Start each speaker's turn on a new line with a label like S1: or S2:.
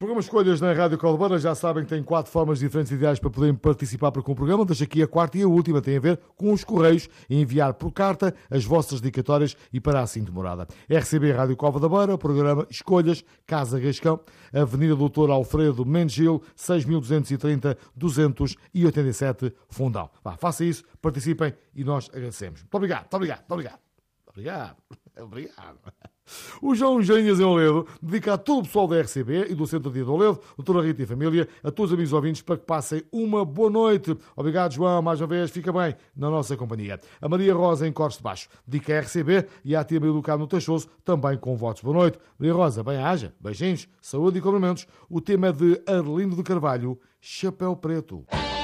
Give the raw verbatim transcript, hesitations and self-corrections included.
S1: Programa Escolhas na Rádio Caldeira, já sabem que tem quatro formas diferentes e ideais para poderem participar com o programa. Deixo aqui a quarta e a última, tem a ver com os correios e enviar por carta as vossas dedicatórias e para assim de morada. R C B Rádio Cova da Beira, programa Escolhas, Casa Gascão, Avenida Doutor Alfredo Mendes Gil, seis mil duzentos e trinta, duzentos e oitenta e sete, Fundão. Vá, faça isso, participem e nós agradecemos. Muito obrigado, muito obrigado, muito obrigado. Obrigado, obrigado. O João Janinhas em Oledo dedica a todo o pessoal da R C B e do Centro de Dia de Oledo, doutora Rita e família, a todos os amigos ouvintes, para que passem uma boa noite. Obrigado, João, mais uma vez, fica bem na nossa companhia. A Maria Rosa em Cortes de Baixo dedica a R C B e à tia Maria do Carmo no Tachoso, também com votos. Boa noite. Maria Rosa, bem-aja, beijinhos, saúde e cumprimentos. O tema é de Arlindo de Carvalho, Chapéu Preto.